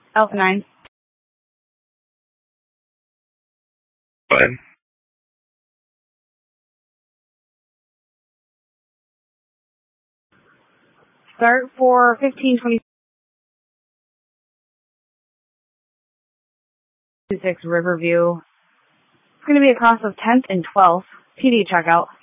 Alpha 9. Fine. Start for 1526 Riverview. It's going to be across of 10th and 12th. PD checkout.